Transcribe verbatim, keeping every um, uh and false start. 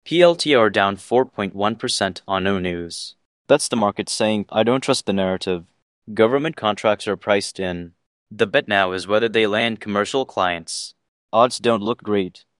P L T R down four point one percent on no news. That's the market saying, I don't trust the narrative. Government contracts are priced in. The bet now is whether they land commercial clients. Odds don't look great.